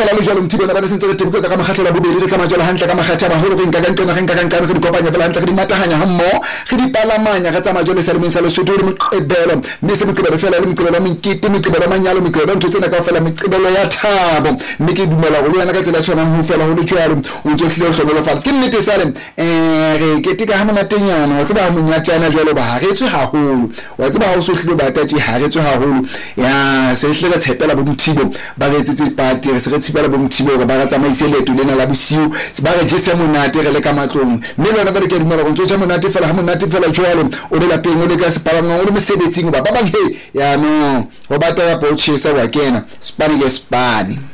fela le jalo Mthibana ba ne sentse re tebuka ka makgatlo la bobedi le tsa majalo hantle ka makgatha ba holo re nka nkana re di kopanya fela hantle re di matahanya ha mmo re di palamanya ga tsa majalo sa lemeng sa Lesotho re moqebelo mme se moqebelo fela le moqebelo mekete moqebelo manyalo moqebelo ntse tsena ka fela moqebelo ya thabo mme ke dumela go le wena ka tsela tshwanang ho fela ho le jalo o ntse hlile ho hlobolo fala ke nnete sale re ke tika ha monatenyana wa tseba monyatjana jwalo ba haretswe haholo wa tseba ha o so hlile ba tatsi haretswe haholo ya se hle ka tshepela bo Mthibo ba re tsetse party re se re tshepela bo Mthibo ba ga tsamaise leto lena la bosiu ba re jese monate re le ka matlong mme lona ba re ke dumela go ntse monate fela ha monate fela jwalo o le lapeng o le ka sepalangwa o le mosebetsing ba bang he ya no go batla ba botshisa wa kena spani ke spani